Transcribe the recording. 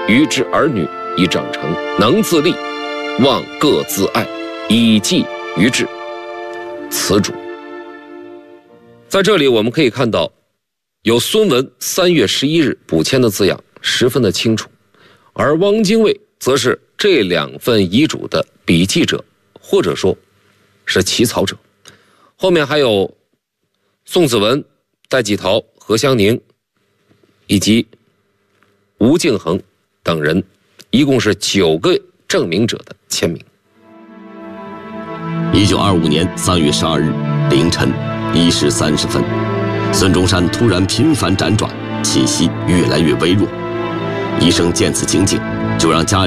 于之儿女以长成，能自立，望各自爱，以继于志。此主。在这里我们可以看到，有孙文3月11日补签的字样十分的清楚，而汪精卫则是这2份遗嘱的笔记者，或者说是起草者。后面还有宋子文、戴季陶、何香凝以及吴敬恒等人，一共是9个证明者的签名。 1925年3月12日凌晨1时30分，孙中山突然频繁辗转，气息越来越微弱。医生见此情景，就让家人